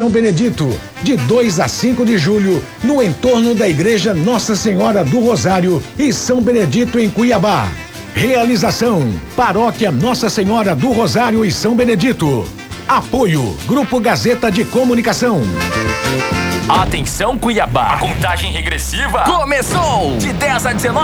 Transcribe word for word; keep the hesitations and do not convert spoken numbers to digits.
São Benedito, de dois a cinco de julho, no entorno da Igreja Nossa Senhora do Rosário e São Benedito, em Cuiabá. Realização: Paróquia Nossa Senhora do Rosário e São Benedito. Apoio: Grupo Gazeta de Comunicação. Atenção, Cuiabá! A contagem regressiva começou! De dez a dezenove